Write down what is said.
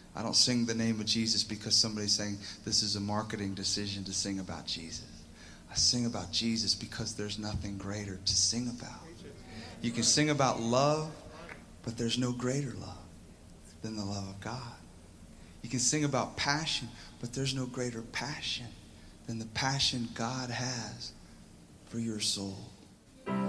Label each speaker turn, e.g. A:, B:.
A: I don't sing the name of Jesus because somebody's saying this is a marketing decision to sing about Jesus. I sing about Jesus because there's nothing greater to sing about. You can sing about love, but there's no greater love than the love of God. You can sing about passion, but there's no greater passion than the passion God has for your soul.